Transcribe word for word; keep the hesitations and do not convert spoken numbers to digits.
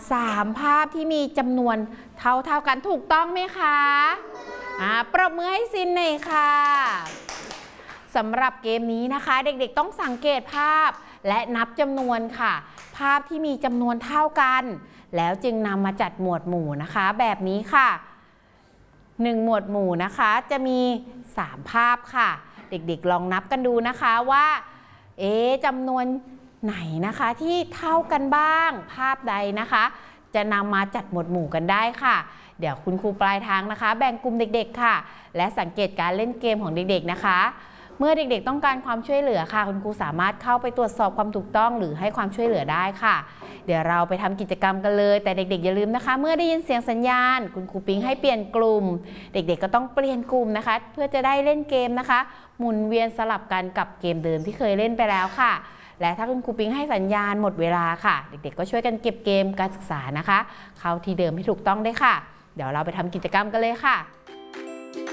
สามภาพที่มีจำนวนเท่าเท่ากันถูกต้องไหมคะอ่าปรบมือให้ซินหน่อยค่ะสำหรับเกมนี้นะคะเด็กๆต้องสังเกตภาพและนับจำนวนค่ะภาพที่มีจำนวนเท่ากันแล้วจึงนำมาจัดหมวดหมู่นะคะแบบนี้ค่ะหนึ่งหมวดหมู่นะคะจะมีสามภาพค่ะเด็กๆลองนับกันดูนะคะว่าเอ๊ะจำนวนไหนนะคะที่เท่ากันบ้างภาพใดนะคะจะนำมาจัดหมวดหมู่กันได้ค่ะเดี๋ยวคุณครูปลายทางนะคะแบ่งกลุ่มเด็กๆค่ะและสังเกตการเล่นเกมของเด็กๆนะคะเมื่อเด็กๆต้องการความช่วยเหลือค่ะคุณครูสามารถเข้าไปตรวจสอบความถูกต้องหรือให้ความช่วยเหลือได้ค่ะเดี๋ยวเราไปทำกิจกรรมกันเลยแต่เด็กๆอย่าลืมนะคะเมื่อได้ยินเสียงสัญญาณคุณครูปิ๊งให้เปลี่ยนกลุ่มเด็กๆก็ต้องเปลี่ยนกลุ่มนะคะเพื่อจะได้เล่นเกมนะคะหมุนเวียนสลับกันกับเกมเดิมที่เคยเล่นไปแล้วค่ะและถ้าคุณครูปิ๊งให้สัญญาณหมดเวลาค่ะเด็กๆก็ช่วยกันเก็บเกมการศึกษานะคะเข้าที่เดิมให้ถูกต้องได้ค่ะเดี๋ยวเราไปทำกิจกรรมกันเลยค่ะ